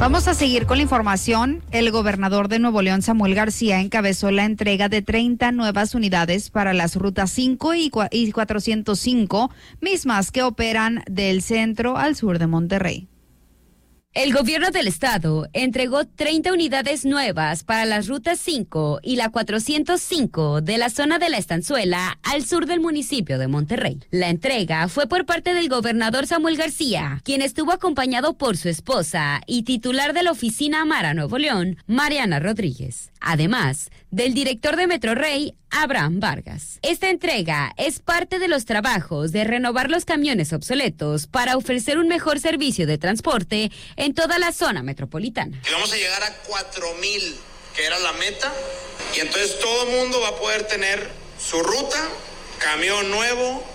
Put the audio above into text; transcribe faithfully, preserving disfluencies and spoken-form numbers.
Vamos a seguir con la información. El gobernador de Nuevo León, Samuel García, encabezó la entrega de treinta nuevas unidades para las rutas cinco y cuatrocientos cinco, mismas que operan del centro al sur de Monterrey. El gobierno del estado entregó treinta unidades nuevas para las rutas cinco y la cuatrocientos cinco de la zona de la Estanzuela al sur del municipio de Monterrey. La entrega fue por parte del gobernador Samuel García, quien estuvo acompañado por su esposa y titular de la oficina Amara Nuevo León, Mariana Rodríguez. Además, del director de Metrorrey, Abraham Vargas. Esta entrega es parte de los trabajos de renovar los camiones obsoletos para ofrecer un mejor servicio de transporte en toda la zona metropolitana. Y vamos a llegar a cuatro mil, que era la meta, y entonces todo el mundo va a poder tener su ruta, camión nuevo,